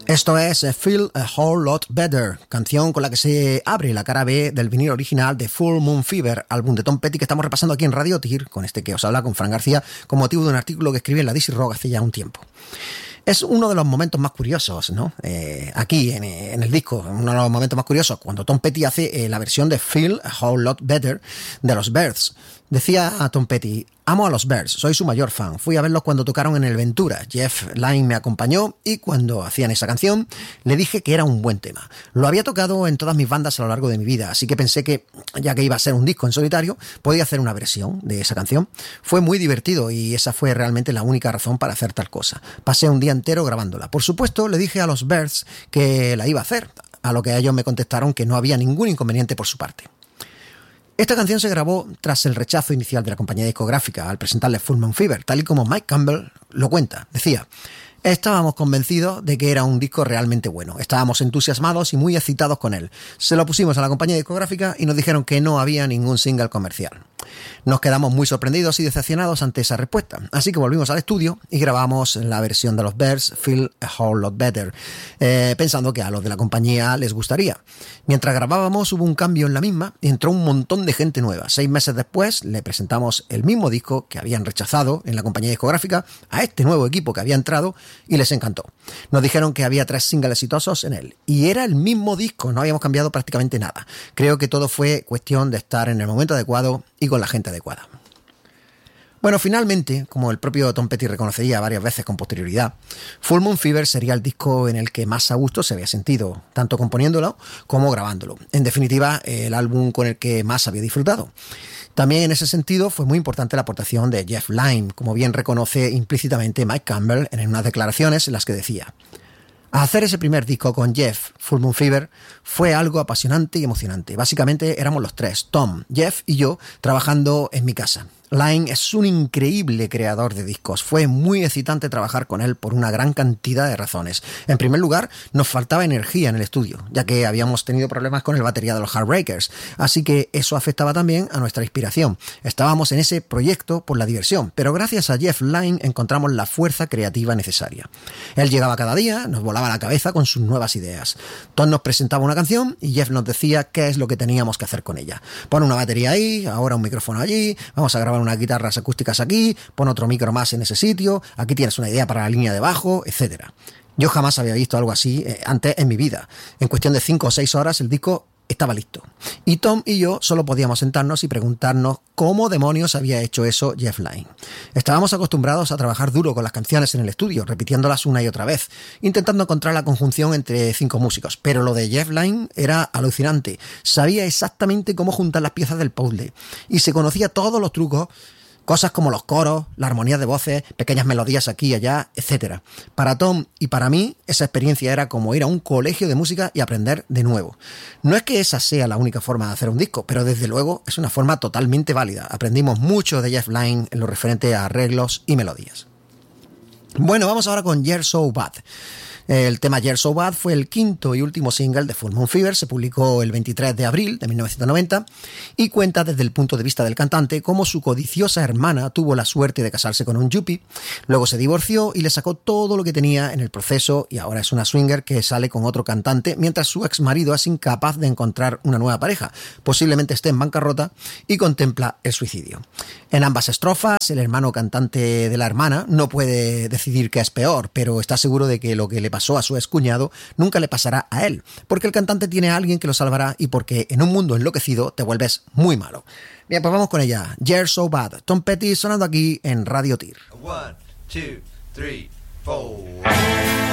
Esto es Feel a Whole Lot Better, canción con la que se abre la cara B del vinilo original de Full Moon Fever, álbum de Tom Petty que estamos repasando aquí en Radio Tir, con este que os habla, con Fran García, con motivo de un artículo que escribí en la DC Rock hace ya un tiempo. Es uno de los momentos más curiosos, ¿no? Aquí en el disco, uno de los momentos más curiosos, cuando Tom Petty hace la versión de Feel a Whole Lot Better de los Byrds. Decía a Tom Petty: amo a los Byrds, soy su mayor fan. Fui a verlos cuando tocaron en el Ventura. Jeff Lynne me acompañó y cuando hacían esa canción le dije que era un buen tema. Lo había tocado en todas mis bandas a lo largo de mi vida, así que pensé que, ya que iba a ser un disco en solitario, podía hacer una versión de esa canción. Fue muy divertido y esa fue realmente la única razón para hacer tal cosa. Pasé un día entero grabándola. Por supuesto, le dije a los Byrds que la iba a hacer, a lo que ellos me contestaron que no había ningún inconveniente por su parte. Esta canción se grabó tras el rechazo inicial de la compañía discográfica al presentarle Full Moon Fever, tal y como Mike Campbell lo cuenta. Decía: estábamos convencidos de que era un disco realmente bueno. Estábamos entusiasmados y muy excitados con él. Se lo pusimos a la compañía discográfica y nos dijeron que no había ningún single comercial. Nos quedamos muy sorprendidos y decepcionados ante esa respuesta. Así que volvimos al estudio y grabamos la versión de los Byrds, Feel a Whole Lot Better, pensando que a los de la compañía les gustaría. Mientras grabábamos hubo un cambio en la misma y entró un montón de gente nueva. 6 meses después le presentamos el mismo disco que habían rechazado en la compañía discográfica a este nuevo equipo que había entrado y les encantó. Nos dijeron que había 3 singles exitosos en él y era el mismo disco, no habíamos cambiado prácticamente nada. Creo que todo fue cuestión de estar en el momento adecuado y con la gente adecuada. Bueno, finalmente, como el propio Tom Petty reconocería varias veces con posterioridad, Full Moon Fever sería el disco en el que más a gusto se había sentido, tanto componiéndolo como grabándolo. En definitiva, el álbum con el que más había disfrutado. También en ese sentido fue muy importante la aportación de Jeff Lynne, como bien reconoce implícitamente Mike Campbell en unas declaraciones en las que decía: hacer ese primer disco con Jeff, Full Moon Fever, fue algo apasionante y emocionante. Básicamente éramos los tres, Tom, Jeff y yo, trabajando en mi casa. Lynne es un increíble creador de discos. Fue muy excitante trabajar con él por una gran cantidad de razones. En primer lugar, nos faltaba energía en el estudio, ya que habíamos tenido problemas con el batería de los Heartbreakers, así que eso afectaba también a nuestra inspiración. Estábamos en ese proyecto por la diversión, pero gracias a Jeff Lynne encontramos la fuerza creativa necesaria. Él llegaba cada día, nos volaba la cabeza con sus nuevas ideas. Tom nos presentaba una canción y Jeff nos decía qué es lo que teníamos que hacer con ella. Pon una batería ahí, ahora un micrófono allí, vamos a grabar unas guitarras acústicas aquí, pon otro micro más en ese sitio, aquí tienes una idea para la línea de bajo, etc. Yo jamás había visto algo así antes en mi vida. En cuestión de 5 o 6 horas el disco estaba listo. Y Tom y yo solo podíamos sentarnos y preguntarnos cómo demonios había hecho eso Jeff Lynne. Estábamos acostumbrados a trabajar duro con las canciones en el estudio, repitiéndolas una y otra vez, intentando encontrar la conjunción entre 5 músicos. Pero lo de Jeff Lynne era alucinante. Sabía exactamente cómo juntar las piezas del puzzle y se conocía todos los trucos. Cosas como los coros, la armonía de voces, pequeñas melodías aquí y allá, etc. Para Tom y para mí, esa experiencia era como ir a un colegio de música y aprender de nuevo. No es que esa sea la única forma de hacer un disco, pero desde luego es una forma totalmente válida. Aprendimos mucho de Jeff Lynne en lo referente a arreglos y melodías. Bueno, vamos ahora con You're So Bad. El tema You're So Bad fue el quinto y último single de Full Moon Fever, se publicó el 23 de abril de 1990 y cuenta desde el punto de vista del cantante cómo su codiciosa hermana tuvo la suerte de casarse con un yuppie, luego se divorció y le sacó todo lo que tenía en el proceso y ahora es una swinger que sale con otro cantante mientras su ex marido es incapaz de encontrar una nueva pareja, posiblemente esté en bancarrota y contempla el suicidio. En ambas estrofas, el hermano cantante de la hermana no puede decidir qué es peor, pero está seguro de que lo que le pasó a su excuñado nunca le pasará a él, porque el cantante tiene a alguien que lo salvará y porque en un mundo enloquecido te vuelves muy malo. Bien, pues vamos con ella. You're So Bad. Tom Petty sonando aquí en Radio Tir. 1, 2, 3, 4